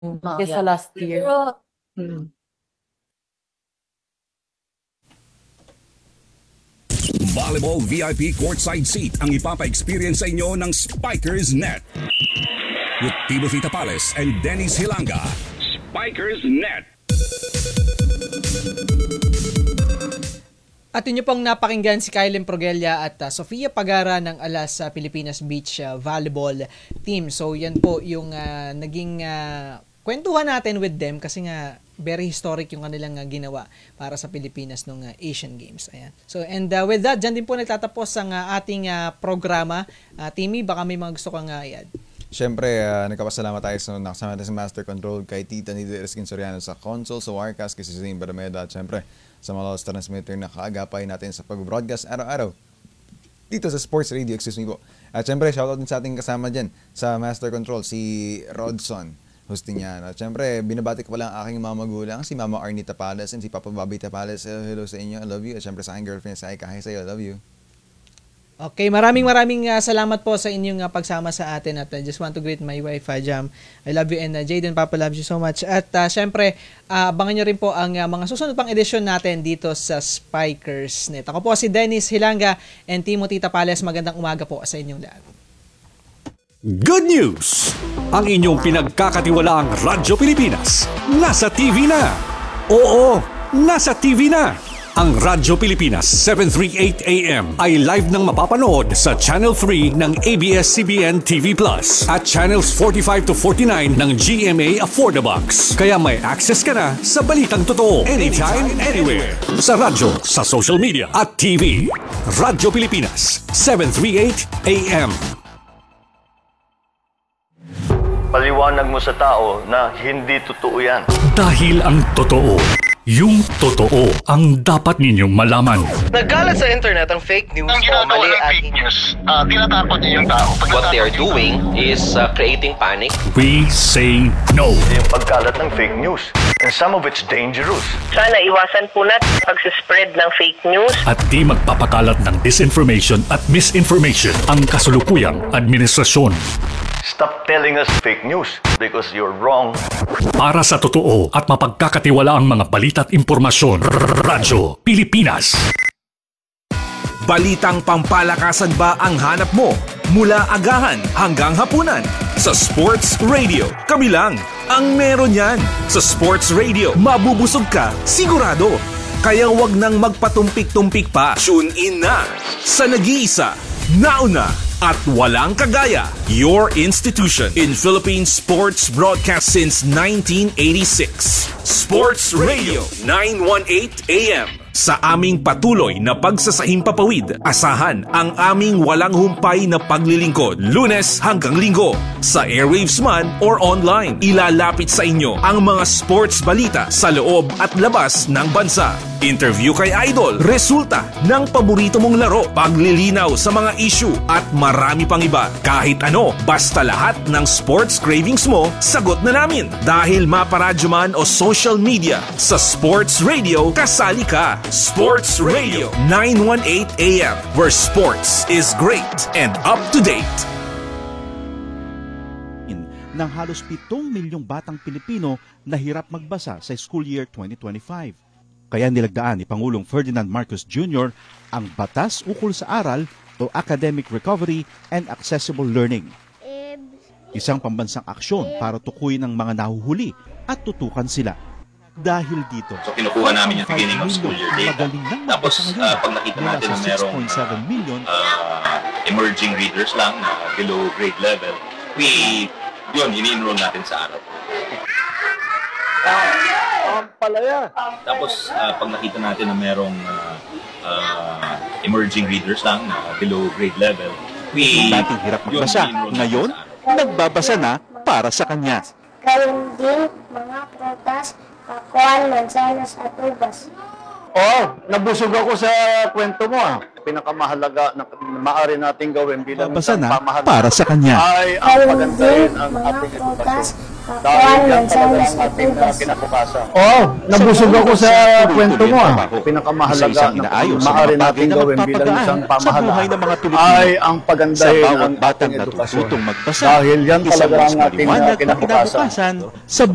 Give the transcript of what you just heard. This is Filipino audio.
Kesa last year. Pero, Mm. Volleyball VIP courtside seat ang ipapa-experience sa inyo ng Spikers Net. With Timothy Tapales and Dennis Hilanga. Spikers Net. At inyo pong napakinggan si Kylen Progelia at Sofia Pagara ng Alas Pilipinas Beach Volleyball Team. So yan po yung naging kwentuhan natin with them kasi nga very historic yung kanilang ginawa para sa Pilipinas nung Asian Games. Ayan. So and with that, dyan din po nagtatapos ang ating programa. Timmy, baka may mga gusto kang i-add. Siyempre, nagkapasalamat tayo sa nakasama natin sa Master Control kay Tita Nidia Ereskin Soriano sa console, sa Wirecast, kay Sising Barameda at siyempre sa mga lost transmitter na kaagapay natin sa pag-broadcast araw-araw dito sa Sports Radio, excuse me po. At siyempre, shoutout din sa ating kasama dyan sa Master Control, si Rodson Justiniano. At siyempre, binabati ko pala ang aking mga magulang, si Mama Arnie Tapales and si Papa Bobby Tapales. Hello sa inyo, I love you. At siyempre sa aking girlfriend, sa Aika, hi sa'yo, I love you. Okay, maraming salamat po sa inyong pagsama sa atin at I just want to greet my wife, Jam. I love you and Jayden, Papa loves you so much. At syempre, abangan nyo rin po ang mga susunod pang edisyon natin dito sa Spikers Net. Ako po si Dennis Hilanga and Timothy Tapales. Magandang umaga po sa inyong lahat. Good news! Ang inyong pinagkakatiwalaang Radyo Pilipinas nasa TV na. Oo, nasa TV na. Ang Radyo Pilipinas 738 AM ay live nang mapapanood sa Channel 3 ng ABS-CBN TV Plus at Channels 45 to 49 ng GMA Affordabox. Kaya may access ka na sa balitang totoo anytime, anywhere. Sa radyo, sa social media at TV. Radyo Pilipinas 738 AM. Paliwanag mo sa tao na hindi totoo yan. Dahil ang totoo, yung totoo ang dapat ninyong malaman. Nagkalat sa internet ang fake news Ang o ginagawa mali ng at fake news, tinatapon niyo yung tao. what they are doing is creating panic. We say no. Yung pagkalat ng fake news. And some of it's dangerous. Sana iwasan po natin pag-spread ng fake news. At di magpapakalat ng disinformation at misinformation ang kasulukuyang administrasyon. Stop telling us fake news because you're wrong. Para sa totoo at mapagkakatiwalaang mga balita at impormasyon, Radyo Pilipinas. Balitang pampalakasan ba ang hanap mo? Mula agahan hanggang hapunan. Sa Sports Radio, kami lang ang meron yan. Sa Sports Radio, mabubusog ka, sigurado. Kaya wag nang magpatumpik-tumpik pa. Tune in na sa nag-iisa, nauna, at walang kagaya, your institution in Philippine sports broadcast since 1986. Sports Radio 918 AM. Sa aming patuloy na pagsasahimpapawid, asahan ang aming walang humpay na paglilingkod, Lunes hanggang Linggo. Sa airwaves man or online, ilalapit sa inyo ang mga sports balita sa loob at labas ng bansa. Interview kay Idol, resulta ng paborito mong laro, paglilinaw sa mga issue at marami pang iba. Kahit ano, basta lahat ng sports cravings mo, sagot na namin. Dahil maparadyo man o social media, sa Sports Radio, kasali ka. Sports Radio 918 AM, where sports is great and up to date. Ng halos 7 milyong batang Pilipino na hirap magbasa sa school year 2025. Kaya nilagdaan ni Pangulong Ferdinand Marcos Jr. ang Batas Ukol sa Aral o Academic Recovery and Accessible Learning. Isang pambansang aksyon para tukuyin ang mga nahuhuli at tutukan sila. Dahil dito, so kinukuha namin yung beginning of school year data. Tapos pag nakita natin na merong emerging readers lang na below grade level, ini-enroll natin sa araw. Palaya. Tapos pag nakita natin na merong emerging readers lang na below grade level, dating hirap magbasa, ngayon nagbabasa na para sa kanya. Gawin din mga prutas, kakuan, mansanas at ubas. Nabusog ako sa kwento mo Pinakamahalaga na maaari natin gawin bilang Babasa na para sa kanya. ay ang pagandahin ang ating edukasyon. Dahil yan talaga ang ating kinabukasan. Nabusog ako sa kwento mo Pinakamahalaga na maaari natin gawin bilang isang pamahalaan ay ang pagandahin ang ating edukasyon. Dahil yan talaga ang ating kinabukasan. Sa